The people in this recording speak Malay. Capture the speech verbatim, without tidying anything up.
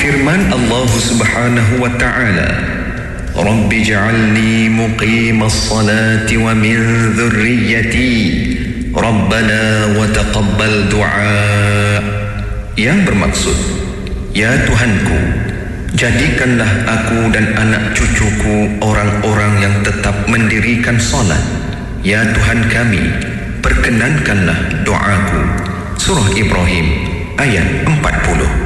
Firman Allah Subhanahu wa taala, Rabbi ja'alni muqimas salati wa min dhurriyyati Rabbana wa taqabbal du'a. Yang bermaksud, ya Tuhanku, jadikanlah aku dan anak cucuku orang-orang yang tetap mendirikan salat. Ya Tuhan kami, perkenankanlah doaku. Surah Ibrahim ayat empat puluh.